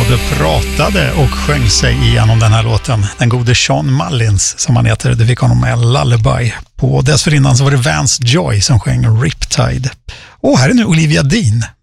både pratade och sjöng sig igenom den här låten. Den gode Sean Mullins som han heter, det fick honom med Lullaby. På dessförinnan så var det Vance Joy som sjöng Riptide. Och här är nu Olivia Dean